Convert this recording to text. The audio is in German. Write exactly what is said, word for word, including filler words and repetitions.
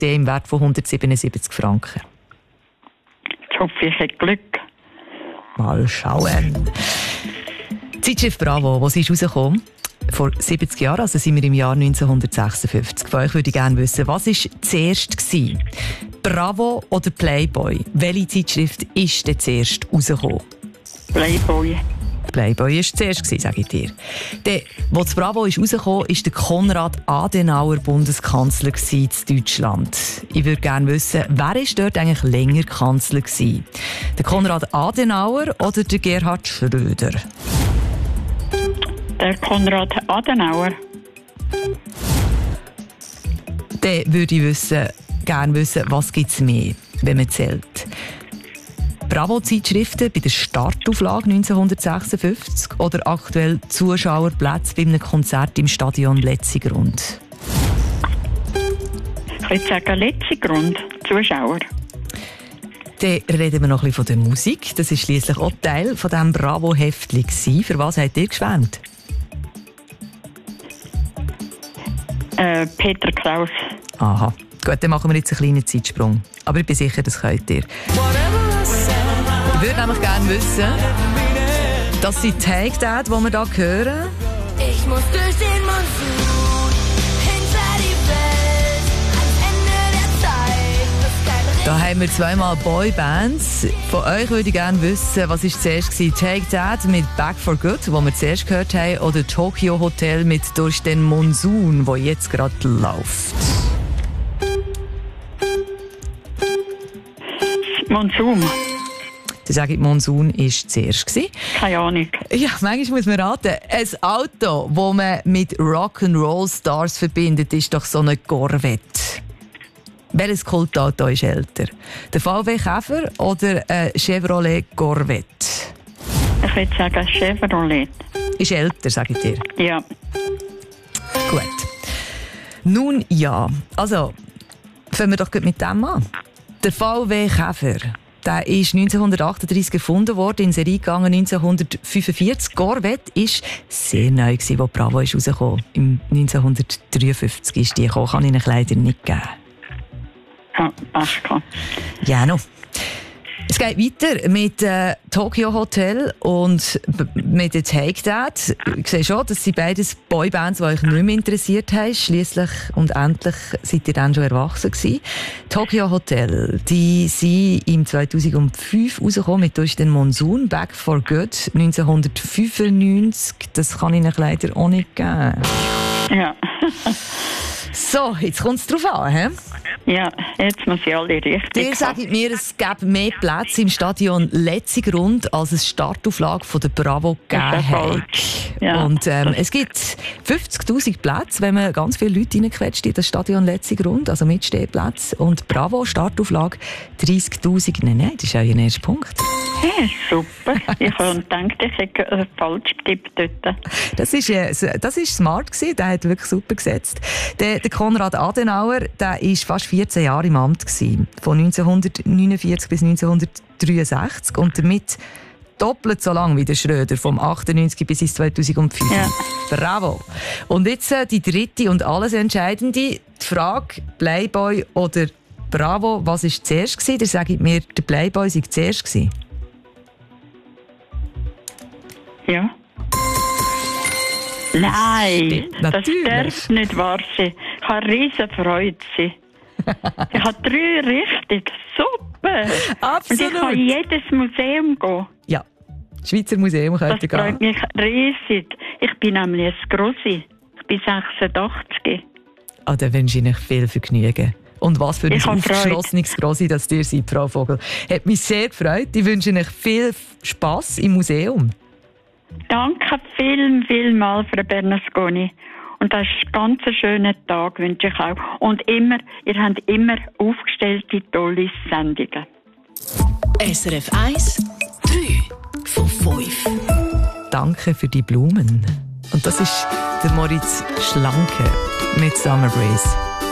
der im Wert von hundertsiebenundsiebzig Franken. Ich hoffe, ich habe Glück. Mal schauen. Zeitschrift Bravo, was ist rausgekommen? Vor siebzig Jahren, also sind wir im Jahr neunzehnhundertsechsundfünfzig. Von euch würde ich gerne wissen, was war zuerst gewesen? Bravo oder Playboy? Welche Zeitschrift ist denn zuerst rausgekommen? Playboy. Playboy war zuerst, sage ich dir. Der, wo das Bravo ist rausgekommen ist, der Konrad Adenauer Bundeskanzler in Deutschland. Ich würde gerne wissen, wer war dort eigentlich länger Kanzler gewesen? Der Konrad Adenauer oder der Gerhard Schröder? Der Konrad Adenauer. Dann würde ich wissen, gerne wissen, was gibt es mehr, wenn man zählt. Bravo-Zeitschriften bei der Startauflage neunzehnhundertsechsundfünfzig oder aktuell Zuschauerplätze bei einem Konzert im Stadion Letzigrund? Ich würde sagen Letzigrund, Zuschauer. Dann reden wir noch ein bisschen von der Musik. Das war schliesslich auch Teil von diesem Bravo-Heftli. Für was habt ihr geschwärmt? Äh, Peter Klaus. Aha. Gut, dann machen wir jetzt einen kleinen Zeitsprung. Aber ich bin sicher, das könnt ihr. Ich würde nämlich gerne wissen, dass sie Take That, die wir hier hören. Ich muss durch den Monsun, hinter die Welt, ans Ende der Zeit. Da haben wir zweimal Boybands. Von euch würde ich gerne wissen, was war zuerst gewesen? Take That mit Back for Good, wo wir zuerst gehört haben, oder Tokyo Hotel mit Durch den Monsun, wo jetzt gerade läuft. Monsun. Sie sagen, Monsun war zuerst. Keine Ahnung. Ja, manchmal muss man raten. Ein Auto, das man mit Rock'n'Roll-Stars verbindet, ist doch so eine Corvette. Welches Kultauto ist älter? Der V W Käfer oder ein Chevrolet Corvette? Ich würde sagen Chevrolet. Ist älter, sage ich dir. Ja. Gut. Nun ja, also fangen wir doch gut mit dem an. Der V W Käfer, der ist neunzehnhundertachtunddreissig gefunden worden, in Serie gegangen neunzehnhundertfünfundvierzig. Corvette war sehr neu, als Bravo ist rausgekommen. Im neunzehnhundertdreiundfünfzig ist die gekommen, kann ich Ihnen leider nicht geben. Ja, ach komm. Ja, noch. Es geht weiter mit äh, Tokyo Hotel und b- mit der Take That. Ich sehe schon, das sind beides Boybands, die euch nicht mehr interessiert haben. Schliesslich und endlich seid ihr dann schon erwachsen gewesen. Tokyo Hotel, die sind im zweitausendfünf rausgekommen mit «Durch den Monsun», «Back for Good» neunzehnhundertfünfundneunzig. Das kann ich euch leider auch nicht geben. Ja. So, jetzt kommt es drauf an, hä? Ja, jetzt muss ich alle richtig Ihr sagt mir, es gäbe mehr Plätze im Stadion Letzigrund, als es Startauflage von der Bravo gegeben hat. Ja. Und ähm, es gibt fünfzigtausend Plätze, wenn man ganz viele Leute reinquetscht in das Stadion Letzigrund, also mit Stehplätzen. Und Bravo, Startauflage dreißigtausend. Nein, nein, das ist auch Ihr erster Punkt. Hey, super. Ich habe gedacht, ich hätte äh, falsch getippt dort. Das ist, äh, das ist smart gewesen, der hat wirklich super gesetzt. Der, der Konrad Adenauer, der war fast vierzehn Jahre im Amt gewesen, von neunzehnhundertneunundvierzig bis neunzehnhundertdreiundsechzig und damit doppelt so lang wie der Schröder, vom achtundneunzig bis ins zweitausendfünf. Ja. Bravo. Und jetzt äh, die dritte und alles Entscheidende, die Frage Playboy oder Bravo, was war zuerst gewesen? Da sage ich mir, der Playboy war zuerst gewesen. Ja. Nein, Stimmt, natürlich. das darf nicht wahr sein. Ich habe riesen Freude. Ich habe drei richtig. Super. Absolut. Und ich kann in jedes Museum gehen. Ja, Schweizer Museum Das könnte freut gehen. mich riesig. Ich bin nämlich ein Grossi. Ich bin sechsundachtzig. Ah, dann wünsche ich euch viel Vergnügen. Und was für ein Ich habe aufgeschlossenes Grossi, dass ihr seid, Frau Vogel. Hat mich sehr gefreut. Ich wünsche euch viel Spass im Museum. Danke viel, viel mal, Frau Bernasconi. Und das ist ein ganz schöner Tag, wünsche ich auch. Und immer, ihr habt immer aufgestellte, tolle Sendungen. S R F eins, drei von fünf. Danke für die Blumen. Und das ist der Moritz Schlanke mit Summer Breeze.